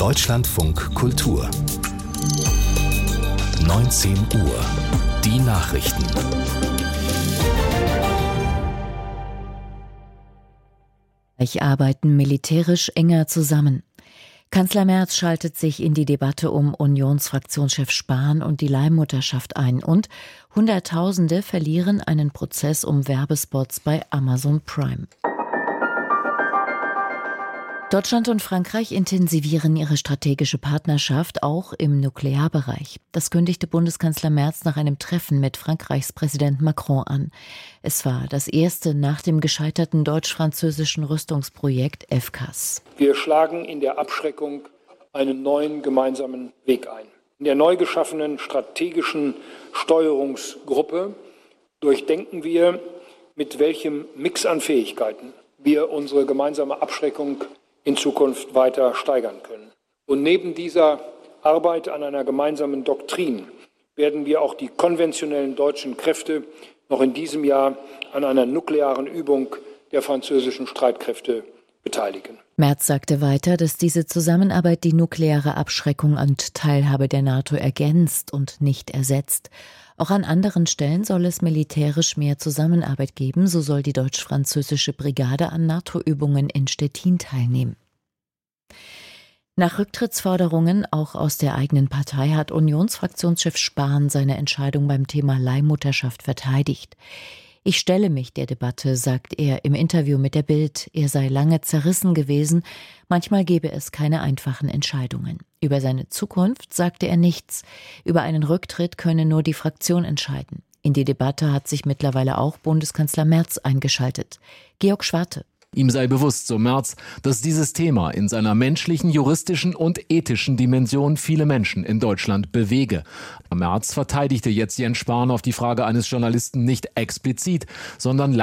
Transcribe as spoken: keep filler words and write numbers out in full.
Deutschlandfunk Kultur. neunzehn Uhr. Die Nachrichten. Ich arbeiten militärisch enger zusammen. Kanzler Merz schaltet sich in die Debatte um Unionsfraktionschef Spahn und die Leihmutterschaft ein und Hunderttausende verlieren einen Prozess um Werbespots bei Amazon Prime. Deutschland und Frankreich intensivieren ihre strategische Partnerschaft auch im Nuklearbereich. Das kündigte Bundeskanzler Merz nach einem Treffen mit Frankreichs Präsident Macron an. Es war das erste nach dem gescheiterten deutsch-französischen Rüstungsprojekt F C A S. Wir schlagen in der Abschreckung einen neuen gemeinsamen Weg ein. In der neu geschaffenen strategischen Steuerungsgruppe durchdenken wir, mit welchem Mix an Fähigkeiten wir unsere gemeinsame Abschreckung in Zukunft weiter steigern können. Und neben dieser Arbeit an einer gemeinsamen Doktrin werden wir auch die konventionellen deutschen Kräfte noch in diesem Jahr an einer nuklearen Übung der französischen Streitkräfte beteiligen. Merz sagte weiter, dass diese Zusammenarbeit die nukleare Abschreckung und Teilhabe der NATO ergänzt und nicht ersetzt. Auch an anderen Stellen soll es militärisch mehr Zusammenarbeit geben, so soll die deutsch-französische Brigade an NATO-Übungen in Stettin teilnehmen. Nach Rücktrittsforderungen auch aus der eigenen Partei hat Unionsfraktionschef Spahn seine Entscheidung beim Thema Leihmutterschaft verteidigt. Ich stelle mich der Debatte, sagt er im Interview mit der Bild. Er sei lange zerrissen gewesen, manchmal gebe es keine einfachen Entscheidungen. Über seine Zukunft sagte er nichts. Über einen Rücktritt könne nur die Fraktion entscheiden. In die Debatte hat sich mittlerweile auch Bundeskanzler Merz eingeschaltet. Georg Schwarte. Ihm sei bewusst, so Merz, dass dieses Thema in seiner menschlichen, juristischen und ethischen Dimension viele Menschen in Deutschland bewege. Merz verteidigte jetzt Jens Spahn auf die Frage eines Journalisten nicht explizit, sondern